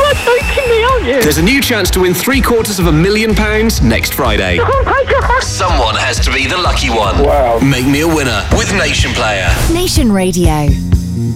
are joking me, aren't you? There's a new chance to win £750,000 next Friday. Someone has to be the lucky one. Wow. Make me a winner with Nation Player. Nation Radio.